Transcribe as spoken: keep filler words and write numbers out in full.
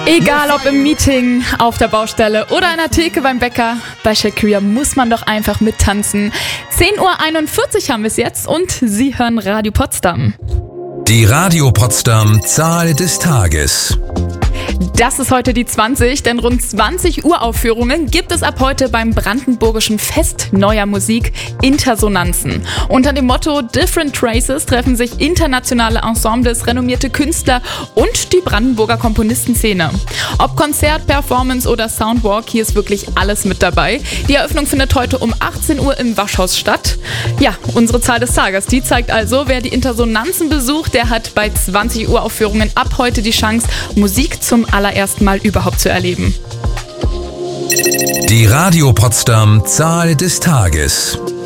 Egal ob im Meeting, auf der Baustelle oder an der Theke beim Bäcker, bei Shakira muss man doch einfach mittanzen. zehn Uhr einundvierzig haben wir es jetzt und Sie hören Radio Potsdam. Die Radio Potsdam Zahl des Tages. Das ist heute die zwanzig, denn rund zwanzig Uraufführungen gibt es ab heute beim Brandenburgischen Fest neuer Musik Intersonanzen. Unter dem Motto Different Traces treffen sich internationale Ensembles, renommierte Künstler und die Brandenburger Komponistenszene. Ob Konzert, Performance oder Soundwalk, hier ist wirklich alles mit dabei. Die Eröffnung findet heute um achtzehn Uhr im Waschhaus statt. Ja, unsere Zahl des Tages, die zeigt also, wer die Intersonanzen besucht, der hat bei zwanzig Uraufführungen ab heute die Chance, Musik zum allerersten Mal überhaupt zu erleben. Die Radio Potsdam Zahl des Tages.